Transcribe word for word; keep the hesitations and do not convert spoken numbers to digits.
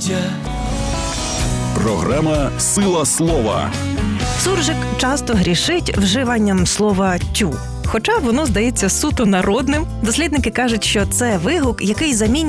життя. Програма «Сила слова». Суржик часто грішить вживанням слова «тю». Хоча воно здається суто народним, дослідники кажуть, що це вигук, який замінює